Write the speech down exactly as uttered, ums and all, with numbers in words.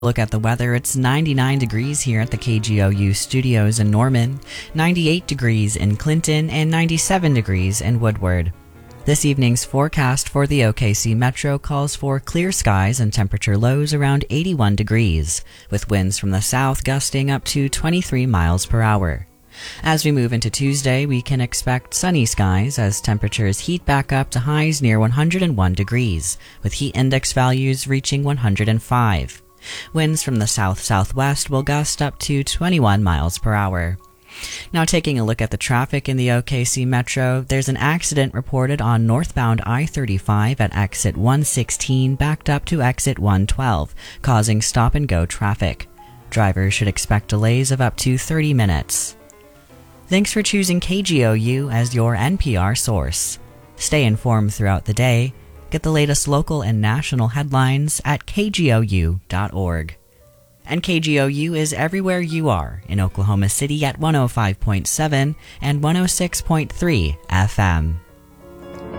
Look at the weather. It's ninety-nine degrees here at the K G O U studios in Norman, ninety-eight degrees in Clinton, and ninety-seven degrees in Woodward. This evening's forecast for the O K C Metro calls for clear skies and temperature lows around eighty-one degrees, with winds from the south gusting up to twenty-three miles per hour. As we move into Tuesday, we can expect sunny skies as temperatures heat back up to highs near one hundred one degrees, with heat index values reaching one hundred five. Winds from the south-southwest will gust up to twenty-one miles per hour. Now taking a look at the traffic in the O K C Metro, there's an accident reported on northbound I thirty-five at exit one sixteen backed up to exit one twelve, causing stop-and-go traffic. Drivers should expect delays of up to thirty minutes. Thanks for choosing K G O U as your N P R source. Stay informed throughout the day. Get the latest local and national headlines at K G O U dot org. And K G O U is everywhere you are in Oklahoma City at one oh five point seven and one oh six point three F M.